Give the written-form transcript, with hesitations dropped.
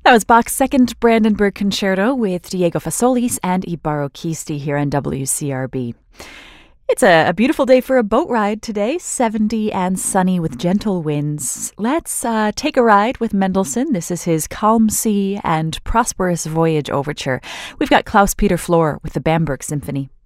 That was Bach's second Brandenburg Concerto with Diego Fasolis and Ibaro Kisti here on WCRB. It's a beautiful day for a boat ride today, 70 and sunny with gentle winds. Let's take a ride with Mendelssohn. This is his Calm Sea and Prosperous Voyage Overture. We've got Klaus-Peter Flohr with the Bamberg Symphony.